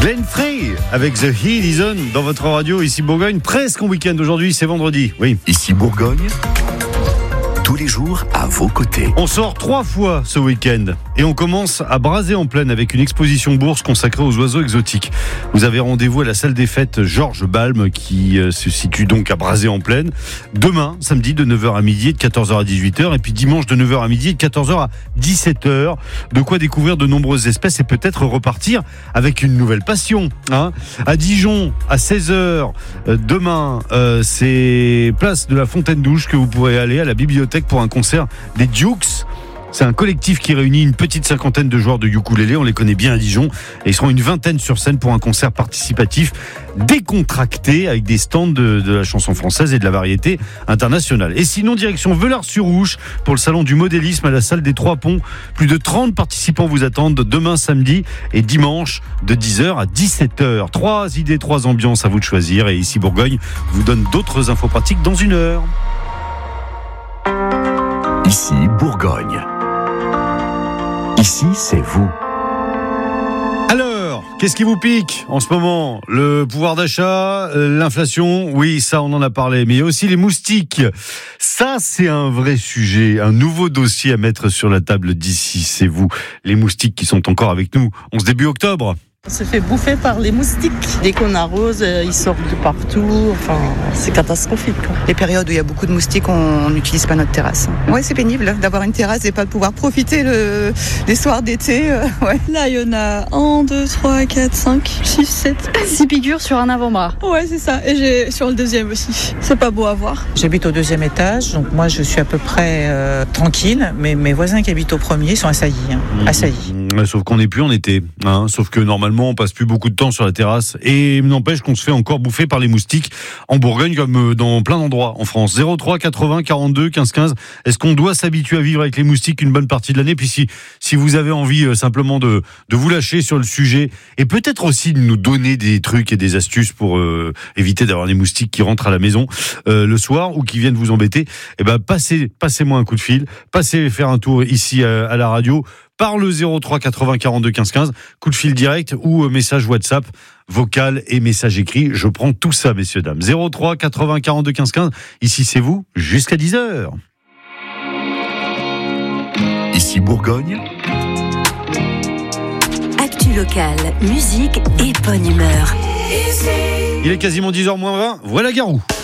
Glenn Frey avec The Heat Is On dans votre radio ici Bourgogne, presque en week-end. Aujourd'hui c'est vendredi, oui. Ici Bourgogne, tous les jours à vos côtés. On sort 3 fois ce week-end et on commence à Brazé-en-Plaine avec une exposition bourse consacrée aux oiseaux exotiques. Vous avez rendez-vous à la salle des fêtes Georges Balme qui se situe donc à Brazé-en-Plaine. Demain, samedi de 9h à midi et de 14h à 18h et puis dimanche de 9h à midi et de 14h à 17h. De quoi découvrir de nombreuses espèces et peut-être repartir avec une nouvelle passion. À Dijon, à 16h, demain, c'est place de la Fontaine-Douche que vous pourrez aller à la bibliothèque pour un concert des Dukes. C'est un collectif qui réunit une petite cinquantaine de joueurs de ukulélé, on les connaît bien à Dijon, et ils seront une vingtaine sur scène pour un concert participatif décontracté avec des stands de la chanson française et de la variété internationale. Et sinon, direction Velars-sur-Ouche pour le salon du modélisme à la salle des Trois Ponts. Plus de 30 participants vous attendent demain samedi et dimanche de 10h à 17h. 3 idées, 3 ambiances à vous de choisir, et ici Bourgogne vous donne d'autres infos pratiques dans une heure. Ici Bourgogne. Ici, c'est vous. Alors, qu'est-ce qui vous pique en ce moment ? Le pouvoir d'achat, l'inflation, oui, ça on en a parlé, mais il y a aussi les moustiques. Ça, c'est un vrai sujet, un nouveau dossier à mettre sur la table d'ici, c'est vous. Les moustiques qui sont encore avec nous en ce début octobre. On se fait bouffer par les moustiques. Dès qu'on arrose, ils sortent de partout. Enfin, c'est catastrophique. Les périodes où il y a beaucoup de moustiques, on n'utilise pas notre terrasse. Ouais, c'est pénible d'avoir une terrasse et pas de pouvoir profiter les soirs d'été. Ouais. Là, il y en a 1, 2, 3, 4, 5, 6, 7. 6 piqûres sur un avant-bras. Ouais, c'est ça. Et j'ai sur le deuxième aussi. C'est pas beau à voir. J'habite au 2e étage, donc moi je suis à peu près tranquille. Mais mes voisins qui habitent au 1er sont assaillis. Assaillis. Sauf qu'on n'est plus en été. Sauf que normalement, on passe plus beaucoup de temps sur la terrasse et n'empêche qu'on se fait encore bouffer par les moustiques en Bourgogne comme dans plein d'endroits en France. 03 80 42 15 15. Est-ce qu'on doit s'habituer à vivre avec les moustiques une bonne partie de l'année ? Puis si vous avez envie simplement de vous lâcher sur le sujet et peut-être aussi de nous donner des trucs et des astuces pour éviter d'avoir des moustiques qui rentrent à la maison le soir ou qui viennent vous embêter, passez-moi un coup de fil, passez faire un tour ici à la radio par le 03 80 42 15 15, coup de fil direct ou message WhatsApp, vocal et message écrit. Je prends tout ça, messieurs, dames. 03 80 42 15 15, ici c'est vous, jusqu'à 10h. Ici Bourgogne. Actu locale, musique et bonne humeur. Il est quasiment 10h moins 20, voilà Garou.